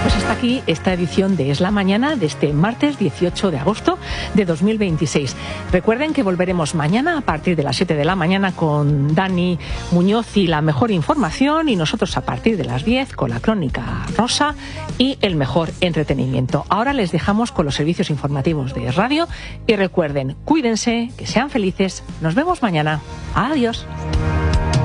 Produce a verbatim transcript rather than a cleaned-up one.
Pues hasta aquí esta edición de Es la Mañana de este martes dieciocho de agosto de dos mil veintiséis. Recuerden que volveremos mañana a partir de las siete de la mañana con Dani Muñoz y la mejor información, y nosotros a partir de las diez con la crónica rosa y el mejor entretenimiento. Ahora les dejamos con los servicios informativos de radio y recuerden, cuídense, que sean felices. Nos vemos mañana. Adiós.